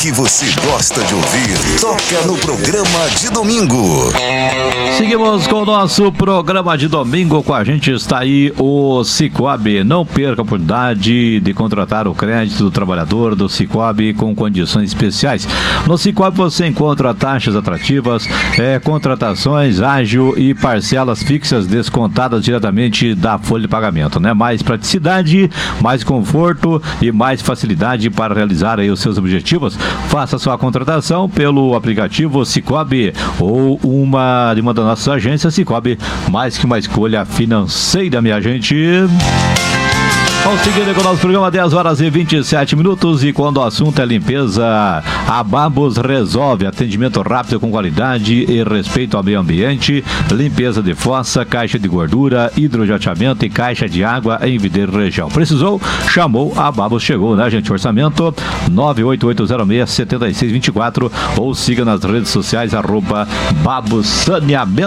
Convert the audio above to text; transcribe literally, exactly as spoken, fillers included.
que você gosta de ouvir, toca no programa de domingo. Seguimos com o nosso programa de domingo. Com a gente está aí o Cicobi. Não perca a oportunidade de contratar o crédito do trabalhador do Cicobi com condições especiais. No Cicobi você encontra taxas atrativas, é, contratações ágil e parcelas fixas descontadas diretamente da folha de pagamento, né? Mais praticidade, mais conforto e mais facilidade para realizar aí os seus objetivos. Faça sua contratação pelo aplicativo Cicobi ou uma de uma das nossas agências Cicobi, mais que uma escolha financeira, minha gente. Vamos seguir com o nosso programa, dez horas e vinte e sete minutos, e quando o assunto é limpeza, a Babos resolve. Atendimento rápido com qualidade e respeito ao meio ambiente, limpeza de fossa, caixa de gordura, hidrojateamento e caixa de água em Videiro região. Precisou? Chamou, a Babos chegou, né, gente? Orçamento nove oito oito zero seis, sete seis dois quatro ou siga nas redes sociais, arroba Babos Saneamento.